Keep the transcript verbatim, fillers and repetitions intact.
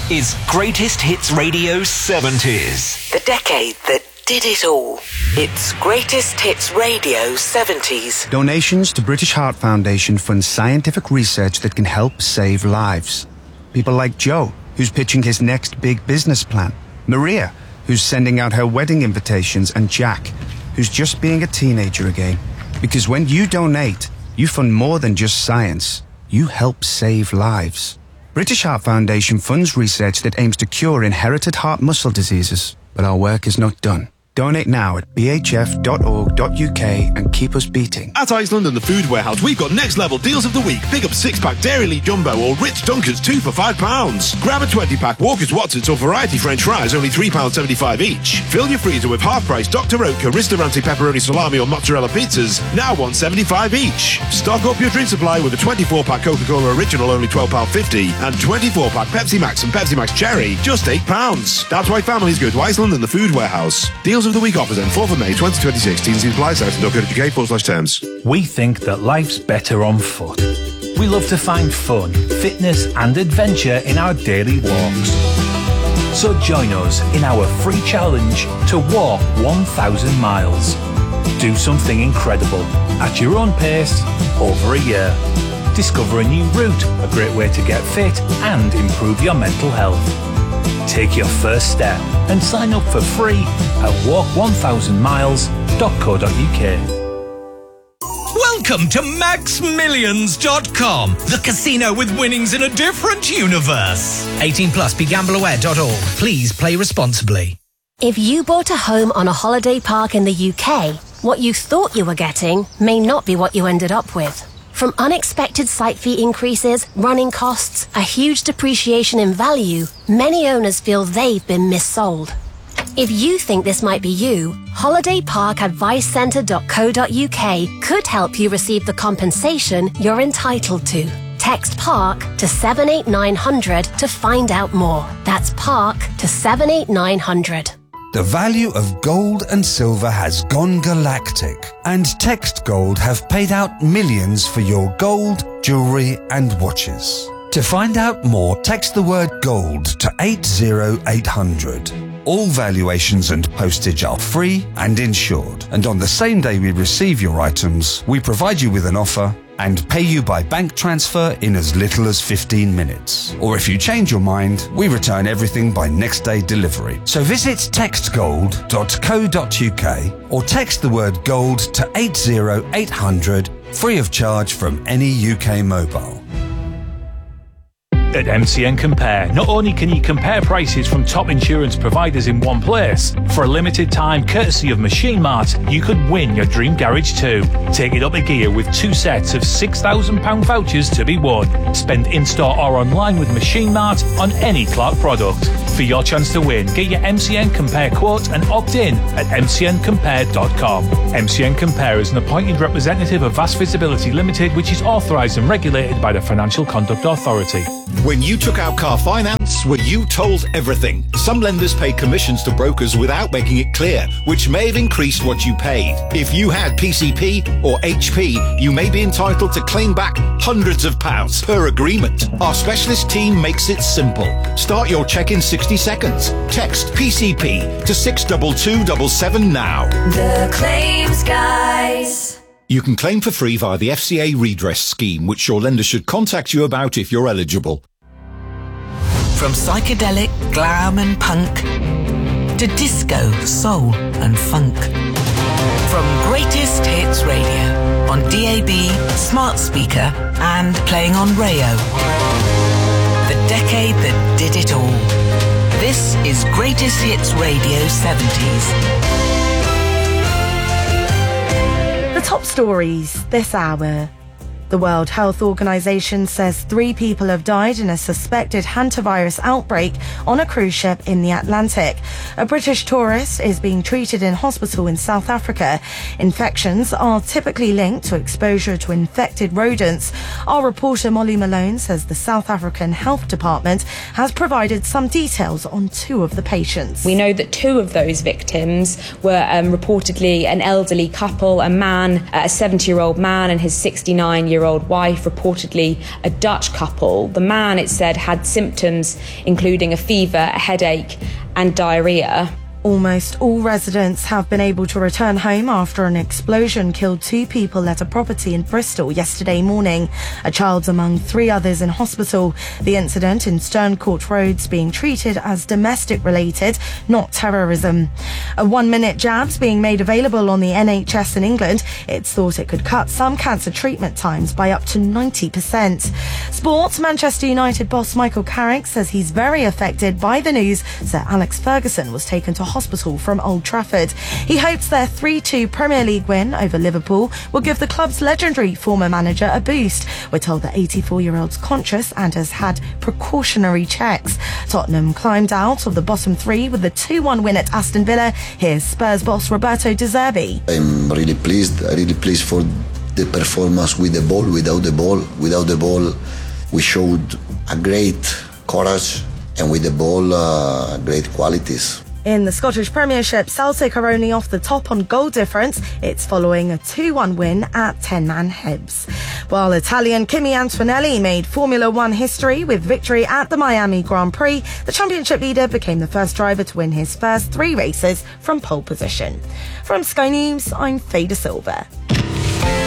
is Greatest Hits Radio seventies. The decade that did it all. It's Greatest Hits Radio seventies. Donations to British Heart Foundation fund scientific research that can help save lives. People like Joe, who's pitching his next big business plan. Maria, who's sending out her wedding invitations. And Jack, who's just being a teenager again. Because when you donate, you fund more than just science. You help save lives. British Heart Foundation funds research that aims to cure inherited heart muscle diseases. But our work is not done. Donate now at b h f dot org dot u k and keep us beating. At Iceland and the Food Warehouse, we've got next level deals of the week. Pick up six-pack Dairy Lee Jumbo or Ritz Dunkers, two for five pounds. Grab a twenty-pack Walker's Watsons or Variety French fries, only three pounds seventy-five each. Fill your freezer with half-price Doctor Oetker, Ristorante Pepperoni Salami or Mozzarella pizzas, now one pound seventy-five each. Stock up your drink supply with a twenty-four-pack Coca-Cola Original, only twelve pounds fifty, and twenty-four-pack Pepsi Max and Pepsi Max Cherry, just eight pounds. That's why families go to Iceland and the Food Warehouse. Deals of the week offers end fourth of May twenty twenty-six. T's and applies out and .co.uk forward slash terms. We think that life's better on foot. We love to find fun, fitness and adventure in our daily walks. So join us in our free challenge to walk one thousand miles. Do something incredible at your own pace over a year. Discover a new route, a great way to get fit and improve your mental health. Take your first step and sign up for free at walk one thousand miles dot co dot u k. Welcome to max millions dot com, the casino with winnings in a different universe. eighteen plus, be gamble aware dot org. Please play responsibly. If you bought a home on a holiday park in the U K, what you thought you were getting may not be what you ended up with. From unexpected site fee increases, running costs, a huge depreciation in value, many owners feel they've been missold. If you think this might be you, holiday park advice centre dot co dot u k could help you receive the compensation you're entitled to. Text PARK to seven eight nine hundred to find out more. That's PARK to seven eight nine hundred. The value of gold and silver has gone galactic, and Text Gold have paid out millions for your gold, jewellery and watches. To find out more, text the word gold to eight zero eight hundred. All valuations and postage are free and insured, and on the same day we receive your items, we provide you with an offer and pay you by bank transfer in as little as fifteen minutes. Or if you change your mind, we return everything by next day delivery. So visit text gold dot co dot u k or text the word gold to eight zero eight hundred, free of charge from any U K mobile. At M C N Compare, not only can you compare prices from top insurance providers in one place, for a limited time, courtesy of Machine Mart, you could win your dream garage too. Take it up a gear with two sets of six thousand pounds vouchers to be won. Spend in-store or online with Machine Mart on any Clark product. For your chance to win, get your M C N Compare quote and opt in at m c n compare dot com. M C N Compare is an appointed representative of Vast Visibility Limited, which is authorised and regulated by the Financial Conduct Authority. When you took out car finance, were you told everything? Some lenders pay commissions to brokers without making it clear, which may have increased what you paid. If you had P C P or H P, you may be entitled to claim back hundreds of pounds per agreement. Our specialist team makes it simple. Start your check in sixty seconds. Text P C P to six two two seven seven now. The Claims Guys. You can claim for free via the F C A redress scheme, which your lender should contact you about if you're eligible. From psychedelic, glam and punk to disco, soul and funk. From Greatest Hits Radio on D A B, smart speaker and playing on Rayo. The decade that did it all. This is Greatest Hits Radio seventies. The top stories this hour. The World Health Organization says three people have died in a suspected hantavirus outbreak on a cruise ship in the Atlantic. A British tourist is being treated in hospital in South Africa. Infections are typically linked to exposure to infected rodents. Our reporter Molly Malone says the South African Health Department has provided some details on two of the patients. We know that two of those victims were um, reportedly an elderly couple, a man, a seventy-year-old man and his sixty-nine-year-old eighty-four-year-old wife, reportedly a Dutch couple. The man, it said, had symptoms including a fever, a headache and diarrhoea. Almost all residents have been able to return home after an explosion killed two people at a property in Bristol yesterday morning. A child's among three others in hospital. The incident in Sterncourt Road's being treated as domestic related, not terrorism. A one-minute jab's being made available on the N H S in England. It's thought it could cut some cancer treatment times by up to ninety percent. Sports, Manchester United boss Michael Carrick says he's very affected by the news Sir Alex Ferguson was taken to hospital from Old Trafford. He hopes their three two Premier League win over Liverpool will give the club's legendary former manager a boost. We're told the eighty-four-year-old's conscious and has had precautionary checks. Tottenham climbed out of the bottom three with the two one win at Aston Villa. Here's Spurs boss Roberto De Zerbi. I'm really pleased. I'm really pleased for the performance with the ball, without the ball. Without the ball, we showed a great courage, and with the ball, uh, great qualities. In the Scottish Premiership, Celtic are only off the top on goal difference. It's following a two one win at ten-man Hibs. While Italian Kimi Antonelli made Formula One history with victory at the Miami Grand Prix, the championship leader became the first driver to win his first three races from pole position. From Sky News, I'm Faye De Silva.